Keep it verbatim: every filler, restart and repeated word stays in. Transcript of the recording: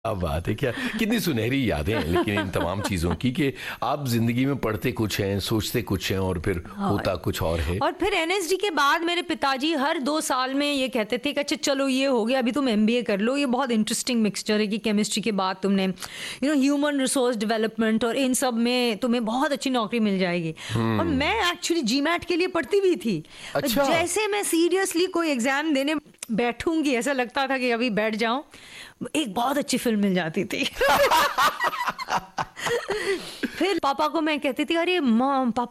क्या बात है, क्या कितनी सुनहरी यादें हैं लेकिन इन तमाम चीज़ों की कि आप जिंदगी में पढ़ते कुछ हैं, सोचते कुछ हैं और फिर होता कुछ और है। और फिर एनएसडी के बाद मेरे पिताजी हर दो साल में ये कहते थे कि अच्छा चलो ये हो गया, अभी तुम एमबीए कर लो, ये बहुत इंटरेस्टिंग मिक्सचर है कि केमिस्ट्री के बाद तुमने you know human resource development और इन सब में तुम्हें बहुत अच्छी नौकरी मिल जाएगी। और मैं एक्चुअली जीमैट के लिए पढ़ती भी थी। अच्छा। जैसे मैं सीरियसली कोई एग्जाम देने बैठूंगी ऐसा लगता था कि अभी बैठ जाऊं, एक बहुत अच्छी फिल्म मिल जाती थी। फिर पापा को मैं कहती थी अरे माँ पापा